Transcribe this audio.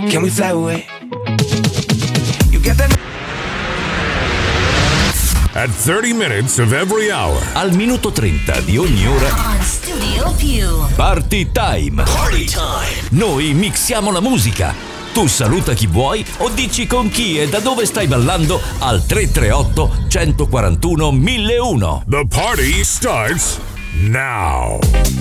Can we fly away? You get that? At 30 minutes of every hour. Al minuto 30 di ogni ora. On Studio Più. Party time. Party time. Noi mixiamo la musica. Tu saluta chi vuoi o dici con chi e da dove stai ballando al 338 141 1001. The party starts now.